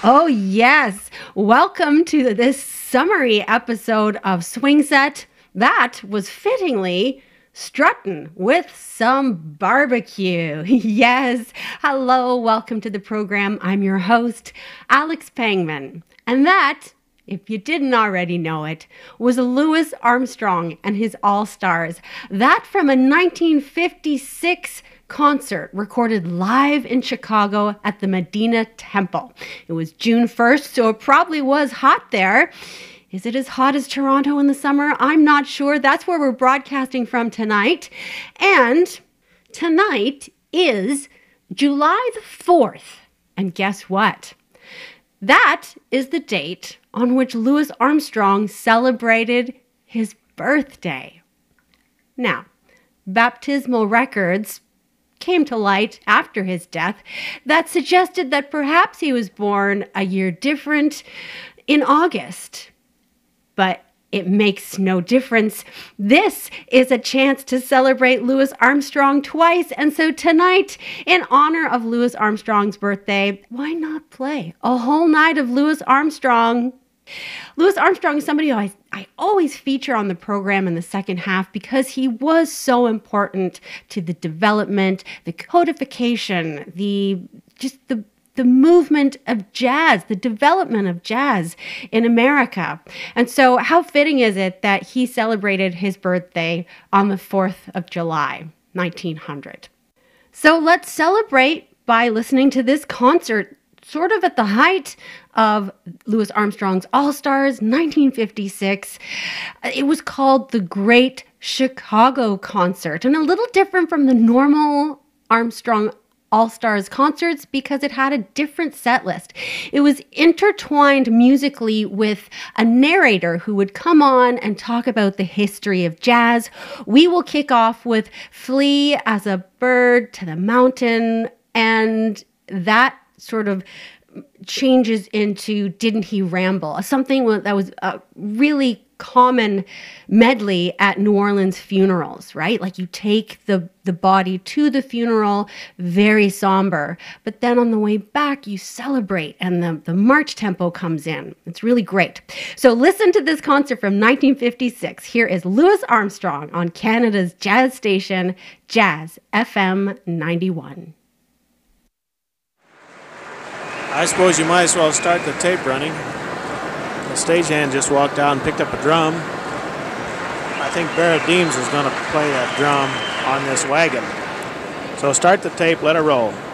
Oh, yes. Welcome to this summary episode of Swing Set. That was fittingly strutting with some barbecue. Yes. Hello. Welcome to the program. I'm your host, Alex Pangman. And that, if you didn't already know it, was Louis Armstrong and his All-Stars. That from a 1956 concert recorded live in Chicago at the Medina Temple. It was June 1st, so it probably was hot there. Is it as hot as Toronto in the summer? I'm not sure. That's where we're broadcasting from tonight. And tonight is July the 4th. And guess what? That is the date on which Louis Armstrong celebrated his birthday. Now, baptismal records came to light after his death that suggested that perhaps he was born a year different in August. But it makes no difference. This is a chance to celebrate Louis Armstrong twice. And so tonight, in honor of Louis Armstrong's birthday, why not play a whole night of Louis Armstrong? Louis Armstrong is somebody who I always feature on the program in the second half because he was so important to the development, the codification, the movement of jazz, the development of jazz in America. And so how fitting is it that he celebrated his birthday on the 4th of July, 1900. So let's celebrate by listening to this concert sort of at the height of Louis Armstrong's All-Stars, 1956. It was called the Great Chicago Concert, and a little different from the normal Armstrong All-Stars concerts because it had a different set list. It was intertwined musically with a narrator who would come on and talk about the history of jazz. We will kick off with Flee as a Bird to the Mountain, and that sort of changes into Didn't He Ramble, something that was a really common medley at New Orleans funerals, right? Like you take the body to the funeral, very somber, but then on the way back you celebrate and the march tempo comes in. It's really great. So listen to this concert from 1956. Here is Louis Armstrong on Canada's jazz station, Jazz FM 91. I suppose you might as well start the tape running. The stagehand just walked out and picked up a drum. I think Barrett Deems is going to play that drum on this wagon. So start the tape, let it roll.